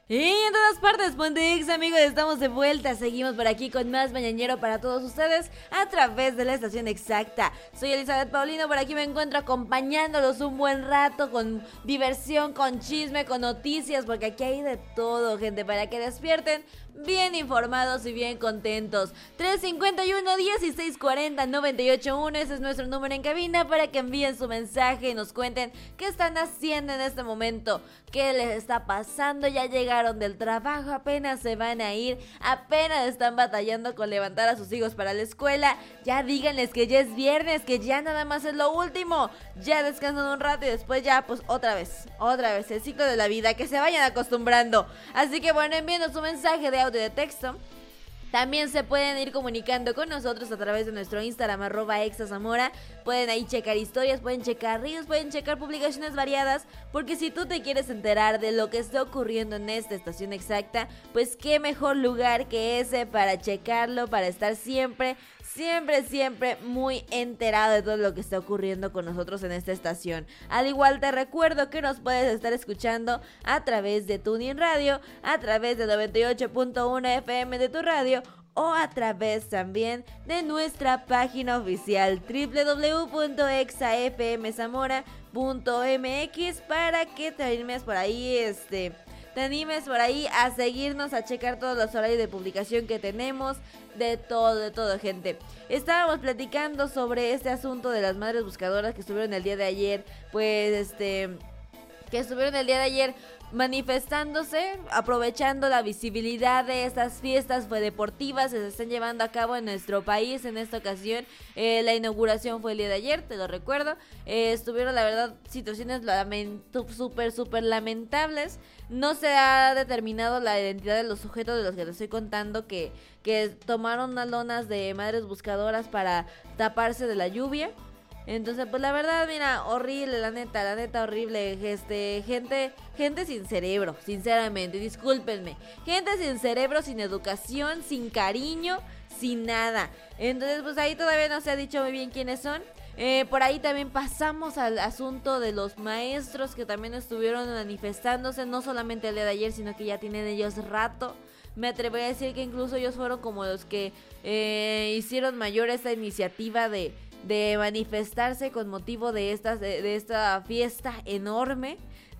Y en todas partes, Pontex, amigos, estamos de vuelta. Seguimos por aquí con más mañanero para todos ustedes a través de la estación exacta. Soy Elizabeth Paulino, por aquí me encuentro acompañándolos un buen rato con diversión, con chisme, con noticias, porque aquí hay de todo, gente, para que despierten bien informados y bien contentos. 351-1640-981, ese es nuestro número en cabina para que envíen su mensaje y nos cuenten qué están haciendo en este momento, qué les está pasando, ya llegaron del trabajo, apenas se van a ir, apenas están batallando con levantar a sus hijos para la escuela. Ya díganles que ya es viernes, que ya nada más es lo último, ya descansan un rato y después ya pues otra vez, el ciclo de la vida, que se vayan acostumbrando. Así que bueno, envíenos su mensaje de audio, de texto. También se pueden ir comunicando con nosotros a través de nuestro Instagram, @exazamora. Pueden ahí checar historias, pueden checar reels, pueden checar publicaciones variadas, porque si tú te quieres enterar de lo que está ocurriendo en esta estación exacta, pues qué mejor lugar que ese para checarlo, para estar siempre muy enterado de todo lo que está ocurriendo con nosotros en esta estación. Al igual te recuerdo que nos puedes estar escuchando a través de TuneIn Radio, a través de 98.1 FM de tu radio, o a través también de nuestra página oficial www.exafmzamora.mx, para que te animes por ahí, a seguirnos, a checar todos los horarios de publicación que tenemos, de todo, gente. Estábamos platicando sobre este asunto de las madres buscadoras que estuvieron el día de ayer, manifestándose, aprovechando la visibilidad de estas fiestas deportivas que se están llevando a cabo en nuestro país en esta ocasión. La inauguración fue el día de ayer, te lo recuerdo. Estuvieron, la verdad, situaciones súper lamentables. No se ha determinado la identidad de los sujetos de los que te estoy contando, que tomaron unas lonas de madres buscadoras para taparse de la lluvia. Entonces, pues la verdad, mira, horrible, la neta horrible, gente sin cerebro, sinceramente, discúlpenme, gente sin cerebro, sin educación, sin cariño, sin nada. Entonces, pues ahí todavía no se ha dicho muy bien quiénes son. Por ahí también pasamos al asunto de los maestros que también estuvieron manifestándose, no solamente el día de ayer, sino que ya tienen ellos rato. Me atrevería a decir que incluso ellos fueron como los que hicieron mayor esta iniciativa de manifestarse con motivo de esta fiesta enorme,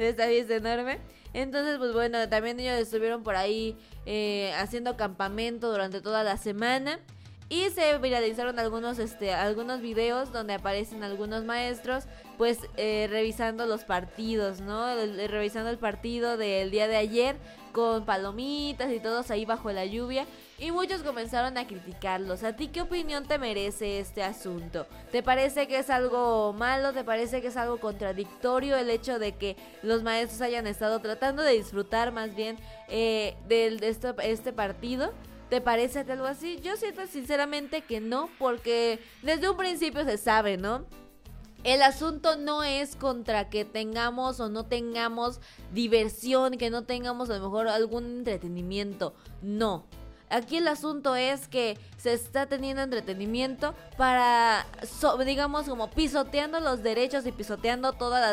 Entonces, pues bueno, también ellos estuvieron por ahí haciendo campamento durante toda la semana. Y se viralizaron algunos videos donde aparecen algunos maestros, pues revisando los partidos, ¿no? Revisando el partido del día de ayer con palomitas y todos ahí bajo la lluvia. Y muchos comenzaron a criticarlos. ¿A ti qué opinión te merece este asunto? ¿Te parece que es algo malo? ¿Te parece que es algo contradictorio el hecho de que los maestros hayan estado tratando de disfrutar más bien de este partido? ¿Te parece algo así? Yo siento sinceramente que no, porque desde un principio se sabe, ¿no? El asunto no es contra que tengamos o no tengamos diversión, que no tengamos a lo mejor algún entretenimiento, no. Aquí el asunto es que se está teniendo entretenimiento para, digamos, como pisoteando los derechos y pisoteando todas las